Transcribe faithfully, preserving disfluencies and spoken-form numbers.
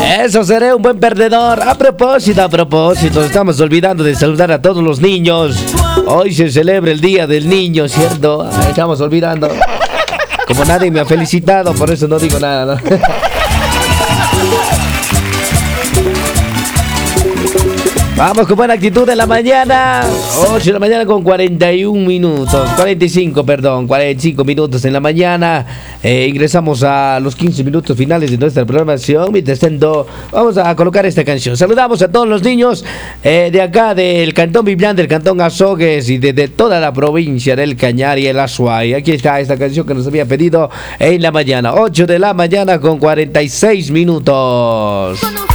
Eso, seré un buen perdedor. A propósito, a propósito, estamos olvidando de saludar a todos los niños. Hoy se celebra el Día del Niño, ¿cierto? Estamos olvidando. Como nadie me ha felicitado, por eso no digo nada, ¿no? Vamos con buena actitud en la mañana. ocho de la mañana con cuarenta y un minutos. cuarenta y cinco, perdón. cuarenta y cinco minutos en la mañana. Eh, ingresamos a los quince minutos finales de nuestra programación. Mientras tanto, vamos a colocar esta canción. Saludamos a todos los niños eh, de acá, del Cantón Biblián, del Cantón Azogues y de, de toda la provincia del Cañar y el Azuay. Aquí está esta canción que nos había pedido en la mañana. ocho de la mañana con cuarenta y seis minutos.